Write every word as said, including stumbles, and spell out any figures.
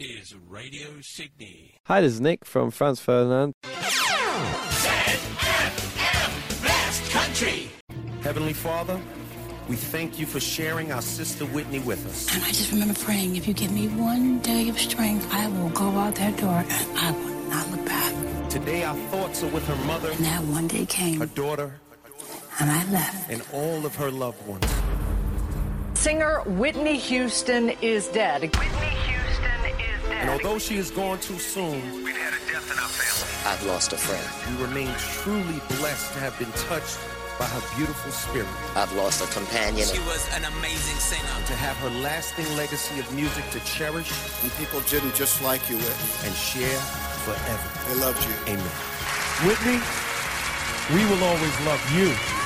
is Radio Sydney. Hi, this is Nick from Franz Ferdinand. Z F M Best Country. Heavenly Father, we thank you for sharing our sister Whitney with us. And I just remember praying, if you give me one day of strength, I will go out that door and I will not look back. Today our thoughts are with her mother, And that one day came, her daughter, and I left. and all of her loved ones. Singer Whitney Houston is dead. Whitney Houston is dead. And although she is gone too soon, We've had a death in our family. I've lost a friend. we remain truly blessed to have been touched by her beautiful spirit, I've lost a companion. She was an amazing singer. to have her lasting legacy of music to cherish And people didn't just like you, Whitney. and share forever. They loved you. Amen. Whitney, we will always love you.